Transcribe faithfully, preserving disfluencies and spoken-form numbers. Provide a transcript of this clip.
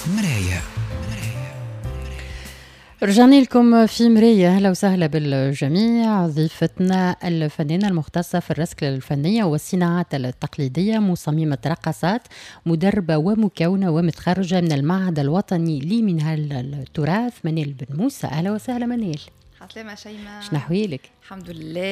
مراية. رجعنا لكم في مراية. أهلا وسهلا بالجميع. ضيفتنا الفنانة المختصة في الرسل الفنية والصناعات التقليدية، مصممة رقصات، مدربة ومكونة ومتخرجة من المعهد الوطني لمنهل التراث، منال بن موسى. أهلا وسهلا منال. عسلامة شيماء. شنو أحوالك؟ الحمد لله.